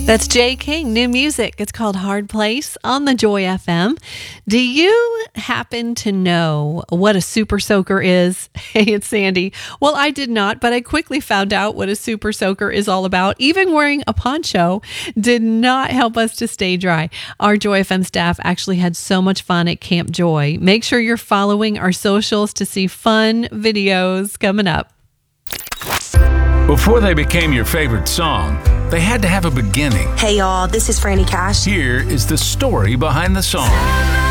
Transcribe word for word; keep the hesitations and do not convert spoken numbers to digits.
That's Jay King, new music. It's called Hard Place on the Joy F M. Do you happen to know what a super soaker is? Hey, it's Sandy. Well, I did not, but I quickly found out what a super soaker is all about. Even wearing a poncho did not help us to stay dry. Our Joy F M staff actually had so much fun at Camp Joy. Make sure you're following our socials to see fun videos coming up. Before they became your favorite song, they had to have a beginning. Hey y'all, this is Franny Cash. Here is the story behind the song.